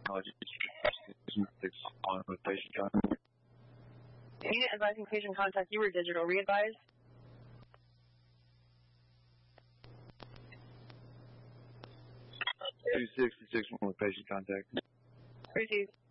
On with patient contact. Unit advising patient contact, you were digital. Re-advise. 266 with patient contact. Receive.